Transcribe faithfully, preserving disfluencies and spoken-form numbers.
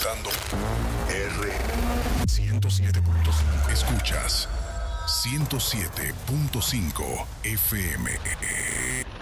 escuchando R ciento siete punto cinco. Escuchas ciento siete punto cinco F M.